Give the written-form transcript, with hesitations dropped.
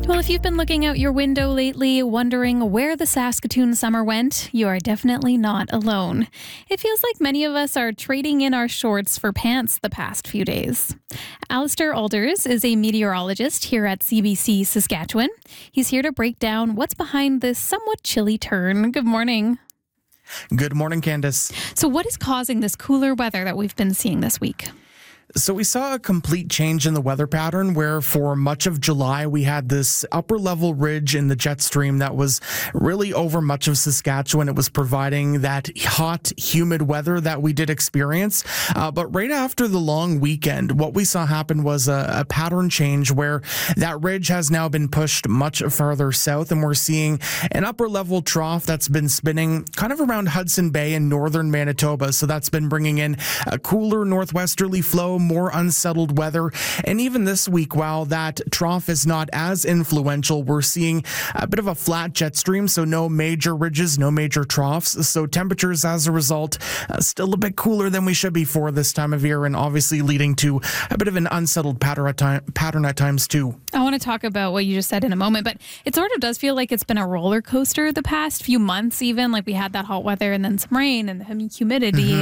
Well, if you've been looking out your window lately, wondering where the Saskatoon summer went, you are definitely not alone. It feels like many of us are trading in our shorts for pants the past few days. Alistair Alders is a meteorologist here at CBC Saskatchewan. He's here to break down what's behind this somewhat chilly turn. Good morning. Good morning, Candace. So what is causing this cooler weather that we've been seeing this week? So we saw a complete change in the weather pattern where for much of July we had this upper level ridge in the jet stream that was really over much of Saskatchewan. It was providing that hot, humid weather that we did experience. But right after the long weekend, what we saw happen was a pattern change where that ridge has now been pushed much farther south, and we're seeing an upper level trough that's been spinning kind of around Hudson Bay in northern Manitoba. So that's been bringing in a cooler northwesterly flow, more unsettled weather. And even this week, while that trough is not as influential, we're seeing a bit of a flat jet stream, so no major ridges, no major troughs. So temperatures as a result still a bit cooler than we should be for this time of year, and obviously leading to a bit of an unsettled pattern at times too. I want to talk about what you just said in a moment, but it sort of does feel like it's been a roller coaster the past few months even. Like we had that hot weather and then some rain and the humidity.